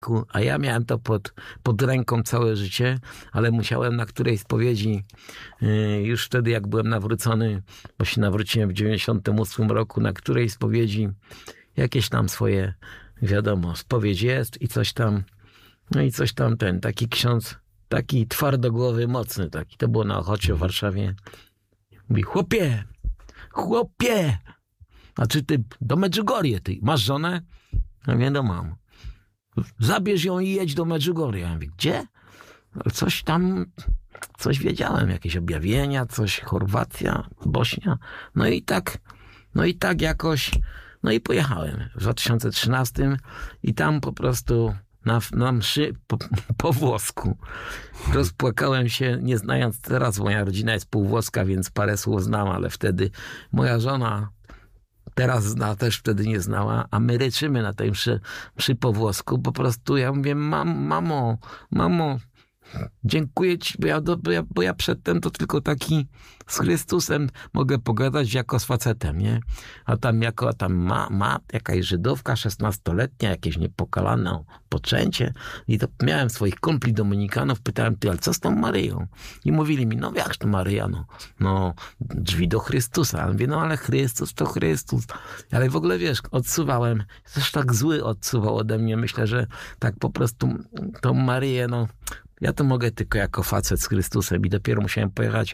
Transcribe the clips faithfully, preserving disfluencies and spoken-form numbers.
a ja miałem to pod, pod ręką całe życie, ale musiałem na którejś spowiedzi, yy, już wtedy jak byłem nawrócony, bo się nawróciłem w dziewięćdziesiątym ósmym roku, na którejś spowiedzi jakieś tam swoje, wiadomo, spowiedź jest i coś tam, no i coś tam ten, taki ksiądz, taki twardogłowy, mocny taki, to było na Ochocie w Warszawie, mówi, chłopie, chłopie, a czy ty do Medjugorje, ty masz żonę? Ja mówię, no mam. Zabierz ją i jedź do Medjugorje. Ja mówię, gdzie? Coś tam, coś wiedziałem, jakieś objawienia, coś, Chorwacja, Bośnia. No i tak, no i tak jakoś, no i pojechałem w dwa tysiące trzynastym i tam po prostu na, na mszy po, po włosku rozpłakałem się, nie znając, teraz moja rodzina jest półwłoska, więc parę słów znam, ale wtedy moja żona teraz zna, też wtedy nie znała, a my ryczymy na tej mszy, mszy po włosku. Po prostu ja mówię, mam, mamo, mamo, dziękuję ci, bo ja, bo, ja, bo ja przedtem to tylko taki z Chrystusem mogę pogadać jako z facetem, nie? A tam jako, a tam ma, ma jakaś Żydówka szesnastoletnia, jakieś niepokalane poczęcie i to miałem swoich kumpli dominikanów, pytałem, ty, ale co z tą Maryją? I mówili mi, no jak to Maryja, no, no drzwi do Chrystusa. Ja mówię, no ale Chrystus to Chrystus. Ale w ogóle wiesz, odsuwałem, też tak zły odsuwał ode mnie, myślę, że tak po prostu tą Maryję, no ja to mogę tylko jako facet z Chrystusem i dopiero musiałem pojechać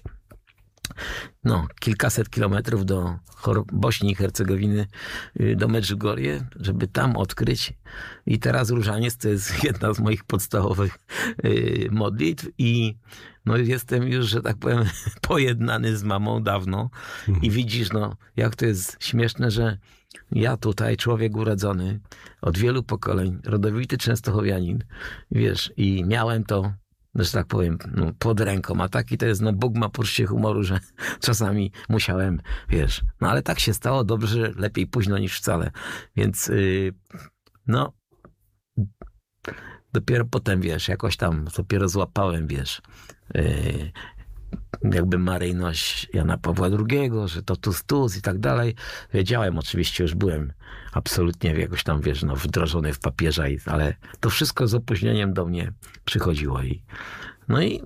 no, kilkaset kilometrów do Chor- Bośni i Hercegowiny, do Medjugorje, żeby tam odkryć. I teraz różaniec to jest jedna z moich podstawowych y, modlitw i no, jestem już, że tak powiem, pojednany z mamą dawno. Mhm. I widzisz, no, jak to jest śmieszne, że ja tutaj, człowiek urodzony od wielu pokoleń, rodowity Częstochowianin, wiesz, i miałem to, że tak powiem, no, pod ręką, a taki to jest, no Bóg ma poczucie humoru, że czasami musiałem, wiesz, no ale tak się stało, dobrze, lepiej późno niż wcale, więc yy, no dopiero potem, wiesz, jakoś tam dopiero złapałem, wiesz, yy, jakby maryjność Jana Pawła drugiego, że to tus, tus i tak dalej. Wiedziałem, oczywiście już byłem absolutnie jakoś tam, wiesz, no, wdrożony w papieża, ale to wszystko z opóźnieniem do mnie przychodziło i no i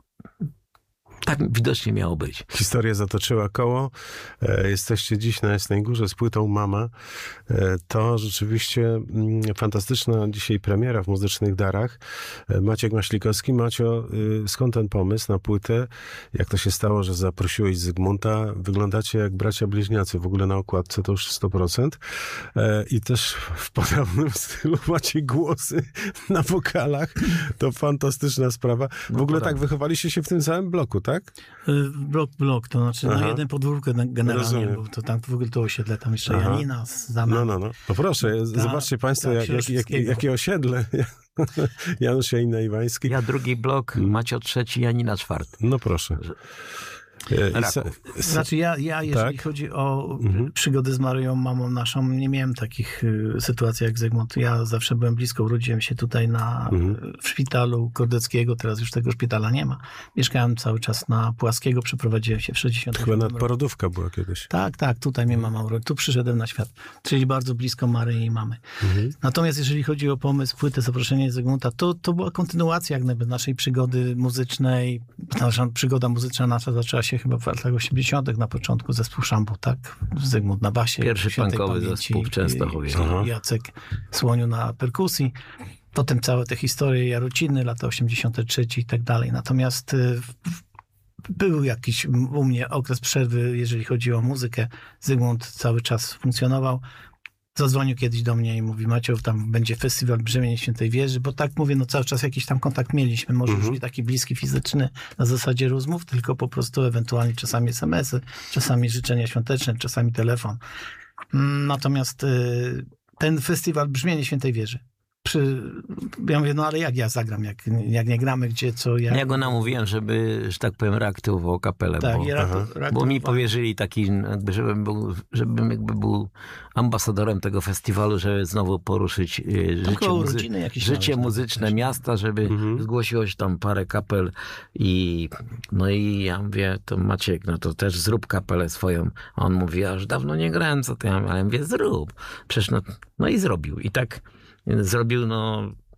tak widocznie miało być. Historia zatoczyła koło. E, jesteście dziś na Jasnej Górze z płytą Mama. E, to rzeczywiście mm, fantastyczna dzisiaj premiera w Muzycznych Darach. E, Maciek Maślikowski. Macio, y, skąd ten pomysł na płytę? Jak to się stało, że zaprosiłeś Zygmunta? Wyglądacie jak bracia bliźniacy. W ogóle na okładce to już sto procent. E, I też w podobnym stylu macie głosy na wokalach. To fantastyczna sprawa. W no ogóle tak, tak wychowaliście się w tym samym bloku, tak? Blok, blok, to znaczy no jeden podwórko generalnie Rozumiem. był, to tam w ogóle to osiedle, tam jeszcze Aha. Janina, Zama. No, no, no. No proszę, Ta, zobaczcie państwo, ta, jak, jak, jak, jakie osiedle. Janusz Janina Iwański. Ja drugi blok, Macio trzeci, Janina czwarty. No proszę. Raków. Znaczy ja, ja jeżeli tak? chodzi o Mhm. przygody z Maryją, mamą naszą, nie miałem takich y, sytuacji jak Zygmunt. Ja zawsze byłem blisko, urodziłem się tutaj na, Mhm. w szpitalu Kordeckiego, teraz już tego szpitala nie ma. Mieszkałem cały czas na Płaskiego, przeprowadziłem się w sześćdziesiątym Chyba roku. nadporodówka była kiedyś. Tak, tak, tutaj mnie mama urodziła. Tu przyszedłem na świat, czyli bardzo blisko Maryi i mamy. Mhm. Natomiast jeżeli chodzi o pomysł, płytę, zaproszenie Zygmunta, to, to była kontynuacja jak najbardziej naszej przygody muzycznej. Nasza przygoda muzyczna nasza zaczęła się chyba w latach osiemdziesiątych na początku zespół Szambo, tak? Zygmunt na basie. Pierwszy świętej punkowy pamięci, zespół w Częstochowie. i- Jacek Słoniu na perkusji. Potem całe te historie Jarociny, lata osiemdziesiąte trzecie i tak dalej. Natomiast y, w- był jakiś u mnie okres przerwy, jeżeli chodzi o muzykę. Zygmunt cały czas funkcjonował. Zadzwonił kiedyś do mnie i mówi, Macio, tam będzie festiwal Brzemień Świętej Wieży, bo tak mówię, no cały czas jakiś tam kontakt mieliśmy, może Mhm. już nie taki bliski, fizyczny na zasadzie rozmów, tylko po prostu ewentualnie czasami es em esy, czasami życzenia świąteczne, czasami telefon. Mm, Natomiast y, ten festiwal Brzmienie Świętej Wieży, przy, ja mówię, no ale jak ja zagram, jak, jak nie gramy, gdzie, co, jak. Ja go namówiłem, żeby, że tak powiem, reaktywował kapelę, Tak, bo, i Aha. rak, bo mi powierzyli taki, jakby, żebym, był, żebym jakby był ambasadorem tego festiwalu, żeby znowu poruszyć y, życie, koło muzy- rodziny jakieś życie miałeś, muzyczne tak, miasta, żeby Mhm. zgłosiło się tam parę kapel i no i ja mówię, to Maciek, no to też zrób kapelę swoją. A on mówi, ja już dawno nie grałem, co ty? Ja mówię, zrób. Przecież no, no i zrobił. I tak zrobił, no